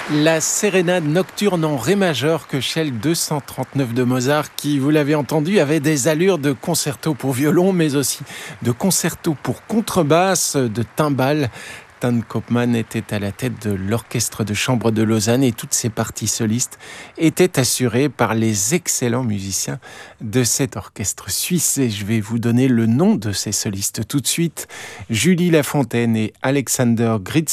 La sérénade nocturne en ré majeur que Shell 239 de Mozart, qui, vous l'avez entendu, avait des allures de concerto pour violon, mais aussi de concerto pour contrebasse, de timbales. Tan Koopman était à la tête de l'orchestre de chambre de Lausanne et toutes ses parties solistes étaient assurées par les excellents musiciens de cet orchestre suisse. Et je vais vous donner le nom de ces solistes tout de suite. Julie Lafontaine et Alexander Gritz